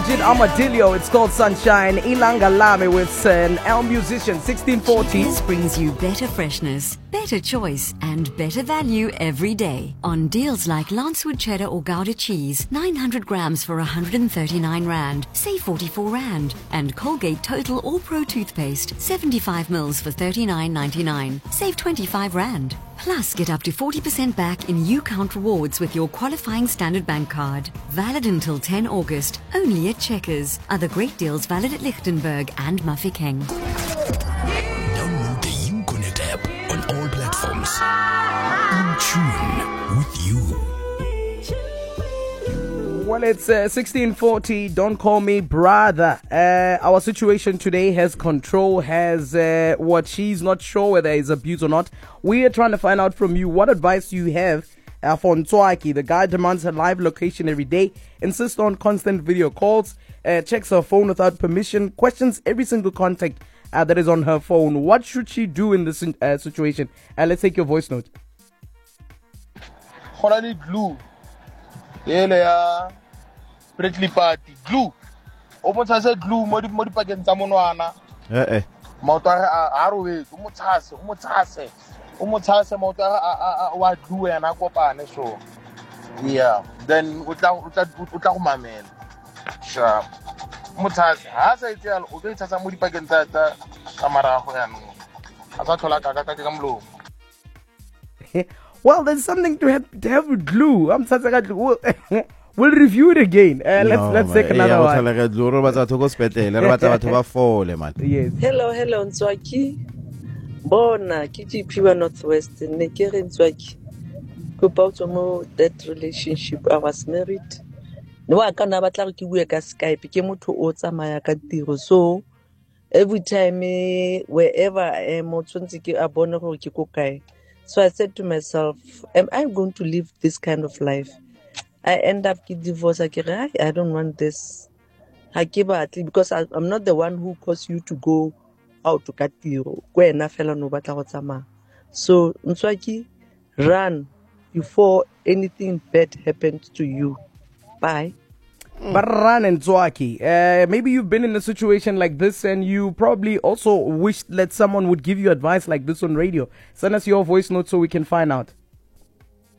Bridget Armadillo. It's called Sunshine. Ilanga Lame with an L Musician, 1640. This brings you better freshness, better choice, and better value every day. On deals like Lancewood Cheddar or Gouda cheese, 900 grams for 139 Rand, save 44 Rand. And Colgate Total All Pro toothpaste, 75 mils for 39.99, save 25 Rand. Plus, get up to 40% back in UCount rewards with your qualifying Standard Bank card. Valid until 10 August, only at Checkers. Other great deals valid at Lichtenberg and Mafeking. Download the Uconnect app on all platforms. In tune with you. Well, it's 1640. Don't call me brother. Our situation today has control, has what she's not sure whether it's abuse or not. We are trying to find out from you what advice you have for Ntswaki. The guy demands her live location every day, insists on constant video calls, checks her phone without permission, questions every single contact that is on her phone. What should she do in this situation? Let's take your voice note. Glue. Yeah, Bradley party glue. Open say glue. Modi paken samonwana. Motara arowe. Umutase. Motara wa glue and akopane so. Yeah. Then uta man. Sure. Mutase. Hasa itel. Uta tasa modi paken tata. Kamara ho yanu. Asa thola kaka kamlo. Well, there's something to have with glue. We'll review it again. Let's take another one. Yes. Hello, Ntswaki. Bona, Kijipiwa Northwest. Nekere Ntswaki. About mo that relationship. I was married. No, I can't have ki bua ka Skype. Ke motho o tsamaya ka tiro. So every time wherever I am, o tshwantse ke a bona gore ke ko kae. So I said to myself, am I going to live this kind of life? I end up getting divorced. I don't want this. Because I'm not the one who caused you to go out to Katiro. So, Ntswaki, run before anything bad happens to you. Bye. But run and Ntswaki. Maybe you've been in a situation like this and you probably also wish that someone would give you advice like this on radio. Send us your voice note so we can find out.